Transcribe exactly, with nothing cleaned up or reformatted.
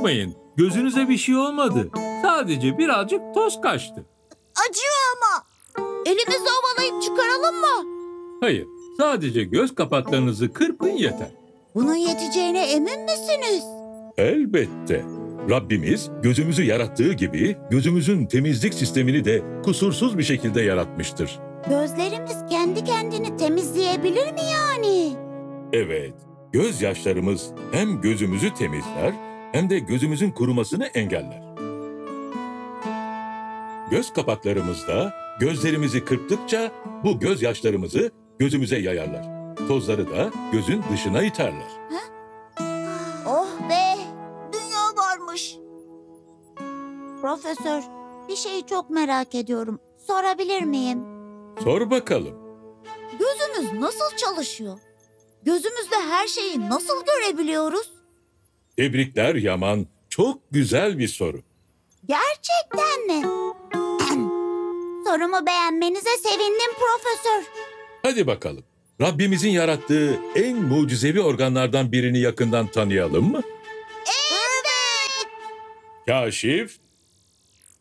korkmayın. Gözünüze bir şey olmadı. Sadece birazcık toz kaçtı. Acıyor ama. Elimizle ovalayıp çıkaralım mı? Hayır, sadece göz kapaklarınızı kırpın yeter. Bunun yeteceğine emin misiniz? Elbette. Rabbimiz gözümüzü yarattığı gibi gözümüzün temizlik sistemini de kusursuz bir şekilde yaratmıştır. Gözlerimiz kendi kendini temizleyebilir mi yani? Evet, gözyaşlarımız hem gözümüzü temizler hem de gözümüzün kurumasını engeller. Göz kapaklarımızda gözlerimizi kırptıkça bu gözyaşlarımızı gözümüze yayarlar. Tozları da gözün dışına iterler. Oh be! Dünya varmış. Profesör, bir şeyi çok merak ediyorum. Sorabilir miyim? Sor bakalım. Gözümüz nasıl çalışıyor? Gözümüzle her şeyi nasıl görebiliyoruz? Tebrikler Yaman. Çok güzel bir soru. Gerçekten mi? Sorumu beğenmenize sevindim profesör. Hadi bakalım. Rabbimizin yarattığı en mucizevi organlardan birini yakından tanıyalım mı? Evet. Kaşif